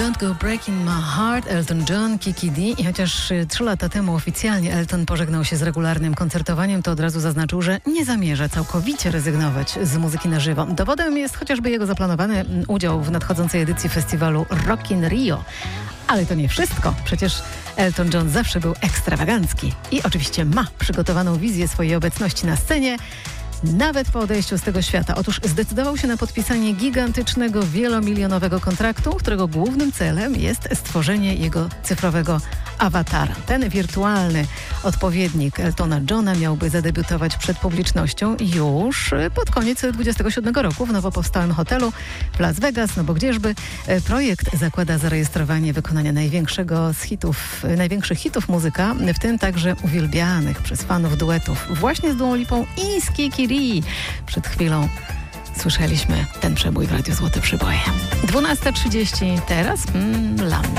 Don't Go Breaking My Heart, Elton John, Kiki D. I chociaż 3 lata temu oficjalnie Elton pożegnał się z regularnym koncertowaniem, to od razu zaznaczył, że nie zamierza całkowicie rezygnować z muzyki na żywo. Dowodem jest chociażby jego zaplanowany udział w nadchodzącej edycji festiwalu Rock in Rio. Ale to nie wszystko. Przecież Elton John zawsze był ekstrawagancki i oczywiście ma przygotowaną wizję swojej obecności na scenie, nawet po odejściu z tego świata. Otóż zdecydował się na podpisanie gigantycznego, wielomilionowego kontraktu, którego głównym celem jest stworzenie jego cyfrowego awatara. Ten wirtualny odpowiednik Eltona Johna miałby zadebiutować przed publicznością już pod koniec 2027 roku w nowo powstałym hotelu w Las Vegas, no bo gdzieżby. Projekt zakłada zarejestrowanie wykonania największych hitów muzyka, w tym także uwielbianych przez fanów duetów właśnie z Duą Lipą i z Kiki D. Przed chwilą słyszeliśmy ten przebój w Radiu Złote Przyboje. 12:30 teraz Landa.